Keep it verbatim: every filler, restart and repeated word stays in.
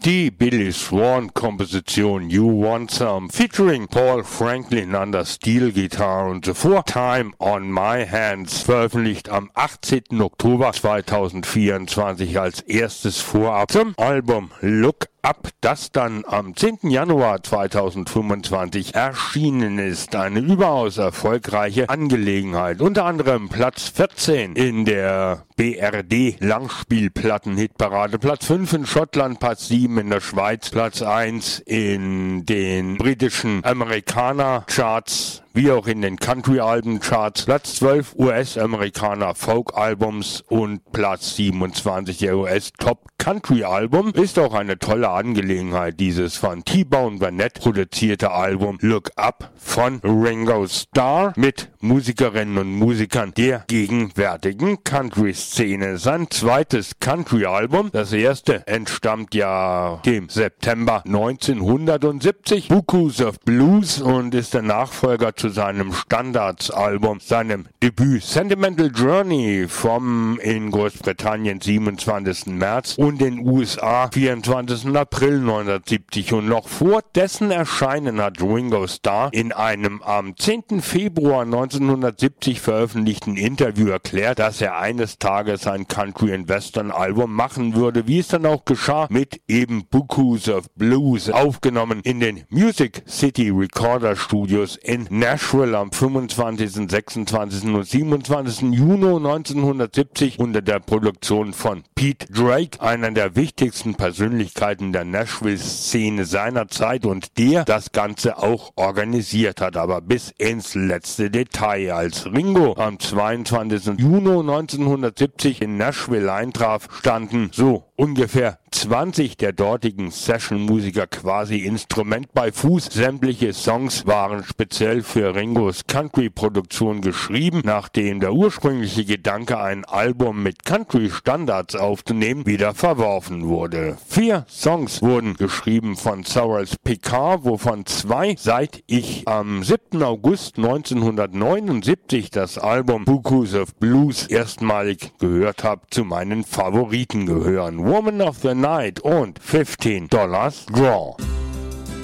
Die Billy Swan-Komposition You Want Some featuring Paul Franklin an der Steel-Gitarre und zuvor Time on My Hands, veröffentlicht am achtzehnten Oktober zweitausendvierundzwanzig als erstes Vorab zum Album Look Up, das dann am zehnten Januar zweitausendfünfundzwanzig erschienen ist. Eine überaus erfolgreiche Angelegenheit. Unter anderem Platz vierzehn in der B R D Langspielplatten-Hitparade, Platz fünf in Schottland, Platz sieben in der Schweiz, Platz eins in den britischen Amerikaner-Charts, wie auch in den Country-Alben-Charts, Platz zwölf U S-Amerikaner Folk-Albums und Platz siebenundzwanzig der U S-Top-Country-Album. Ist auch eine tolle Angelegenheit, dieses von T-Bone Burnett produzierte Album Look Up von Ringo Starr mit Musikerinnen und Musikern der gegenwärtigen Country-Szene. Sein zweites Country-Album, das erste entstammt ja dem September neunzehnhundertsiebzig, Bukus of Blues, und ist der Nachfolger zu seinem Standardsalbum, seinem Debüt Sentimental Journey vom in Großbritannien siebenundzwanzigsten März und in U S A vierundzwanzigsten April neunzehnhundertsiebzig. Und noch vor dessen Erscheinen hat Ringo Starr in einem am zehnten Februar neunzehnhundertsiebzig veröffentlichten Interview erklärt, dass er eines Tages ein Country- and Western-Album machen würde, wie es dann auch geschah, mit eben Bukus of Blues, aufgenommen in den Music City Recorder Studios in Nashville am fünfundzwanzigsten, sechsundzwanzigsten und siebenundzwanzigsten Juni neunzehnhundertsiebzig unter der Produktion von Pete Drake, einer der wichtigsten Persönlichkeiten der Nashville-Szene seiner Zeit und der das Ganze auch organisiert hat, aber bis ins letzte Detail. Als Ringo am zweiundzwanzigsten Juni neunzehnhundertsiebzig in Nashville eintraf, standen so ungefähr zwanzig der dortigen Session-Musiker quasi Instrument bei Fuß. Sämtliche Songs waren speziell für Ringos Country-Produktion geschrieben, nachdem der ursprüngliche Gedanke, ein Album mit Country-Standards aufzunehmen, wieder verworfen wurde. Vier Songs wurden geschrieben von Cyrus Picard, wovon zwei, seit ich am siebten August neunzehnhundertneunundsiebzig das Album Bukus of Blues erstmalig gehört habe, zu meinen Favoriten gehören. Woman of the Night und fifteen Dollars Draw.